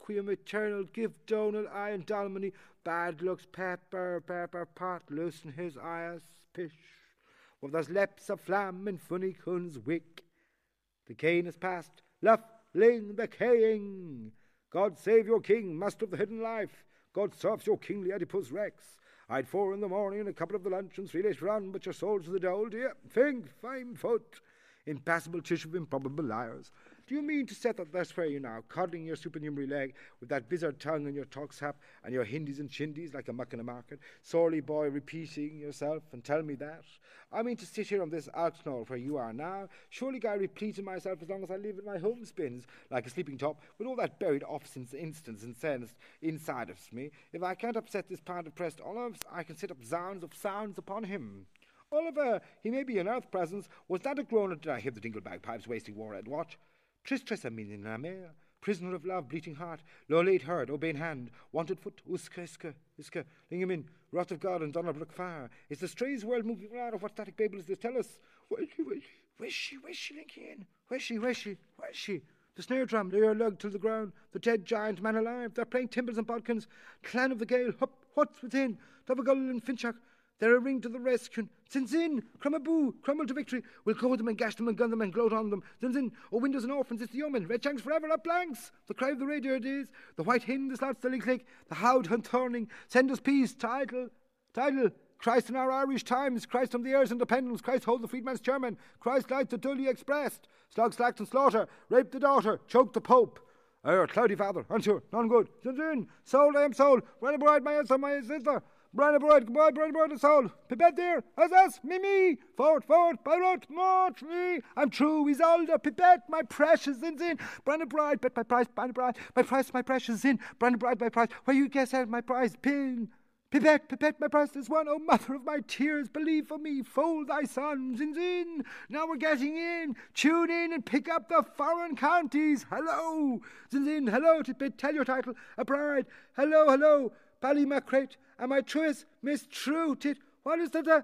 requiem eternal, give Donal, I and Dalmany, bad looks, pepper, pot, loosen his eyes, pish. With those lips of flam and funny cun's wick. The cane is past, luffling the king. God save your king, master of the hidden life. God serves your kingly Oedipus Rex. I'd 4 in the morning, a couple of the lunch, and 3 later on, but your soul to the dole, dear. Think, 5 foot. Impassable tissue of improbable liars. Do you mean to set that that's where you now, coddling your supernumerary leg with that bizzard tongue and your talk sap and your hindies and shindies like a muck in a market, sorely boy repeating yourself and tell me that? I mean to sit here on this alknoll where you are now, surely I replete in myself as long as I live in my homespins, like a sleeping top, with all that buried office instance and sense inside of me. If I can't upset this pound of pressed olives, I can set up zounds of sounds upon him. Oliver, he may be an earth presence. Was that a groaner? Did I hear the dingle bagpipes wasting war-red watch? Tris a min in la mer, prisoner of love, bleating heart, low late herd, obeying hand, wanted foot, iska, lingamin, wrath of God and Donnerbrook fire. Is the strange world moving around, or what static babble is this? Tell us. Where's she, Lincoln? Where's she? The snare drum, they are lugged to the ground, the dead giant man alive, they're playing timbers and bodkins, clan of the gale, hup, what's within, Dovergull and Finchak, they're a ring to the rescue. Sinzin, Crumaboo, crumble to victory. We'll cover them and gash them and gun them and gloat on them. Sinzin, oh windows and orphans, it's the omen. Red shanks forever, up blanks. The cry of the radio it is. The white hind, the slouch, the click. The howd hunt thorning. Send us peace, title. Christ in our Irish times. Christ from the heirs independence. Christ hold the freedman's chairman. Christ light the dully expressed. Slug, slacked and slaughter. Rape the daughter. Choke the pope. Cloudy father, unsure, none good. Sinzin, soul I am soul. Run abroad my sister. Brian abroad, goodbye, Brian abroad, the soul. Pipette there, us, me. Forward, Pirate, march me. I'm true, Isolde, Pipette, my precious Zin. Brian abroad, bet my price, Brian abroad, my price, my precious Zin. Brian abroad, my price, where you guess at my prize, pin. Pipette, my priceless one, oh mother of my tears, believe for me, fold thy son, Zin. Now we're getting in, tune in and pick up the foreign counties. Hello, Zin, hello, Pipette, tell your title, a bride, hello. Ballymacrate, am I truest, Miss True Tit? What is that?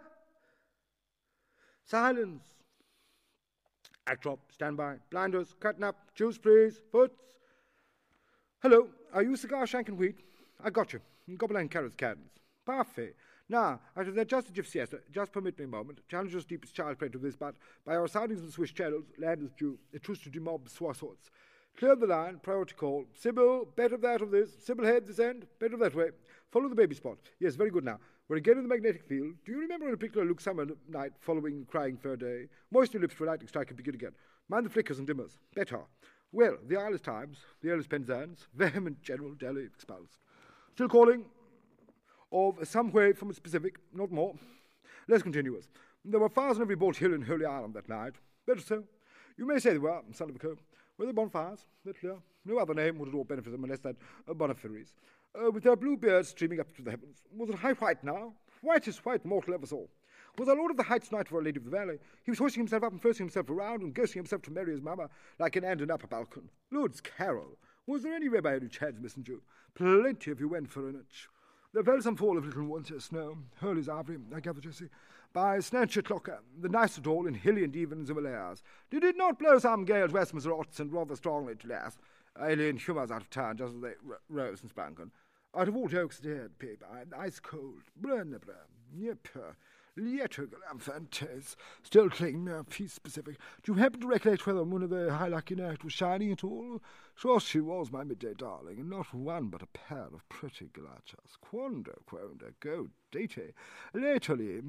Silence. Act up, stand by. Blinders, cutting up. Juice, please. Foots. Hello, are you cigar shank and wheat? I got you. Gobelin carrots, cans. Parfait. Now, after that just a jiff siesta, just permit me a moment. Challenge us deepest child play to this, but by our soundings in Swiss channels, land is due. A truce to demob swasorts. Clear the line, priority call. Sybil, better that of this. Sybil head this end, better that way. Follow the baby spot. Yes, very good now. We're again in the magnetic field. Do you remember in a particular Luke summer night following crying fair day? Moisten your lips for a lightning strike and begin again. Mind the flickers and dimmers. Better. Well, the Isle is Times, the Earl is Penzance, vehement General Delhi expulsed. Still calling. Of some way from a specific, not more. Less continuous. There were fires on every bolt hill in Holy Island that night. Better so. You may say they were, son of a co. Were they bonfires? They're clear. No other name would at all benefit them unless that Bonifaries. With their blue beards streaming up to the heavens. Was it high white now? Whitest white mortal ever saw. Was our Lord of the Heights knight for a Lady of the Valley? He was hoisting himself up and forcing himself around and ghosting himself to marry his mamma like an end and upper balcon. Lord's Carol. Was there any way by any chance, messenger? Plenty if you went for an inch. There fell some fall of little winter snow, Hurley's ivory, I gather, Jessie, by Snatcher Clocker, the nicest all in hilly and even Himalayas. Did it not blow some gales westwards rots and rather strongly to last? Alien humours out of town, just as they rose and sprang. Out of all jokes dead, paper, ice cold, brennebra, yep, Liettergalam fantas, still clinging now, peace specific. Do you happen to recollect whether one of the high lucky night was shining at all? Sure she was, my midday darling, and not one but a pair of pretty galachas. Quander, go datey. Lately.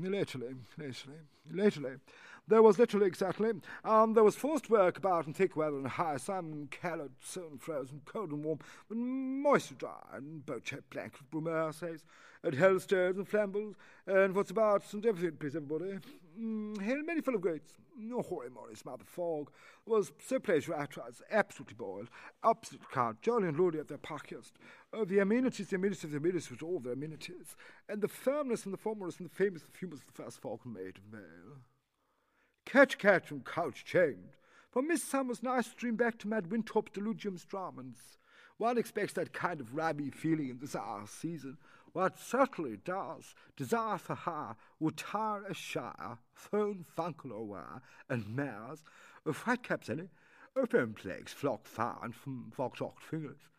There was literally, exactly. There was forced work about in thick weather and high sun, calored, sown, frozen, cold and warm, but moist dry, and boat-shaped blanket with Brumaire says, and hellstones and flambles, and what's about, and everything, please, everybody. Hail many full of greats. No hoary mory smell the fog. Was so pleasure I was absolutely boiled. Absolute count, jolly and lordly at their pockiest. The amenities with all their amenities. And the firmness and the formerness and the famous, the famous of the first falcon maid of mail. Catch and couch chained. From Miss Summers' nice stream back to Mad Winthrop delugium stramens. One expects that kind of rabby feeling in this our season. What certainly does. Desire for her would tire a shire, phone funkle or wire, and mares, of white caps any, open plagues flock found from fox-hawked fingers.